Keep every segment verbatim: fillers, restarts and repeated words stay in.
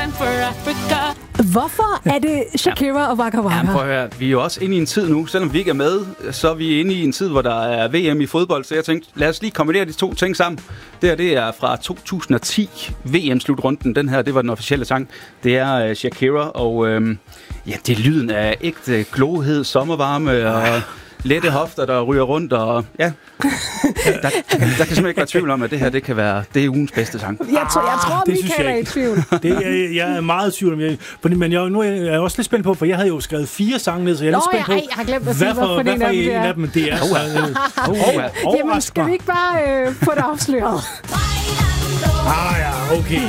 time for Africa. Hvorfor er det Shakira og Waka Waka? Jamen, prøv at høre. Vi er jo også inde i en tid nu, selvom vi ikke er med, så er vi inde i en tid, hvor der er V M i fodbold, så jeg tænkte, lad os lige kombinere de to ting sammen. Det her, det er fra to tusind og ti V M-slutrunden. Den her, det var den officielle sang. Det er uh, Shakira, og øhm, ja, det er lyden af ægte glohed, sommervarme og lette hofter, der ryger rundt, og ja, der, der, der kan simpelthen ikke være tvivl om, at det her, det kan være, det er ugens bedste sang. Jeg tror, jeg tror det Michael er i tvivl. Det, jeg, jeg er meget i tvivl om, jeg, fordi, men jeg, nu er jeg også lidt spændt på, for jeg havde jo skrevet fire sange ned, så jeg er Nå, lidt spændt på, jeg, jeg har glemt at sige, hvad for, hvorfor hvad for en, en af af dem det er. Oh, oh, oh, Jamen, skal vi ikke bare øh, få det afsløret? Ah ja, okay.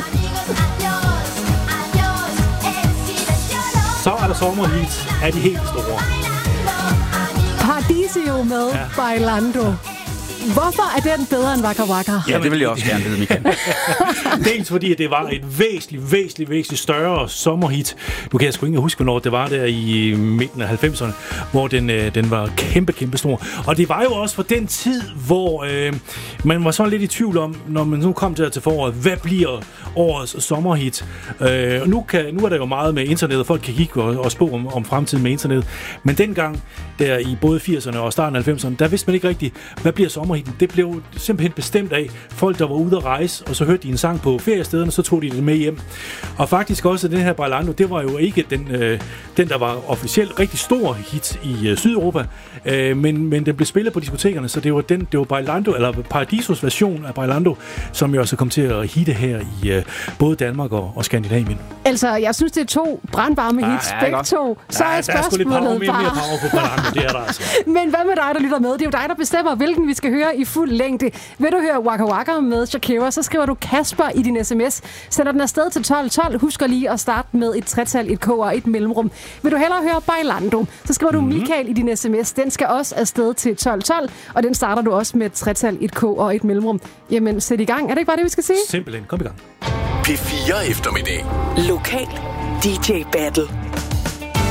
Så er der sommerhit af de helt store. Paradisio med ja. Bailando. Hvorfor er den bedre end Waka Waka? Ja, det vil jeg også gerne vide, Michael. Dels fordi, at det var et væsentligt, væsentligt, væsentligt større sommerhit. Nu kan jeg sgu ikke huske, hvornår det var der i midten af halvfemserne, hvor den, øh, den var kæmpe, kæmpe stor. Og det var jo også for den tid, hvor øh, man var sådan lidt i tvivl om, når man nu kom til, til foråret, hvad bliver årets sommerhit? Øh, og nu, kan, nu er der jo meget med internet, og folk kan kigge og, og spå om, om fremtiden med internet. Men dengang, der i både firserne og starten af halvfemserne, der vidste man ikke rigtigt, hvad bliver sommerhit? Det blev simpelthen bestemt af folk, der var ude at rejse, og så hørte de en sang på feriestederne, så tog de det med hjem. Og faktisk også den her Bailando, det var jo ikke den, øh, den der var officielt rigtig stor hit i øh, Sydeuropa, øh, men, men den blev spillet på diskotekerne, så det var den, det var Bailando, eller Paradisos version af Bailando, som jo også kom til at hitte her i øh, både Danmark og, og Skandinavien. Altså, jeg synes, det er to brandvarme hits, ja, begge to. Så ja, er spørgsmålet der er sgu lidt power, mere, mere bare... power på Bailando, det er der altså. Men hvad med dig, der lytter med? Det er jo dig, der bestemmer, hvilken vi skal høre i fuld længde. Vil du høre Waka Waka med Shakira, så skriver du Kasper i din sms. Sender den afsted til tolv tolv. Husk lige at starte med et tretal, et k og et mellemrum. Vil du hellere høre Bailando, så skriver du mm-hmm. Michael i din sms. Den skal også afsted til tolv tolv, og den starter du også med et tretal, et k og et mellemrum. Jamen, sæt i gang. Er det ikke bare det, vi skal sige? Simpelthen. Kom i gang. P fire eftermiddag. Lokal D J Battle.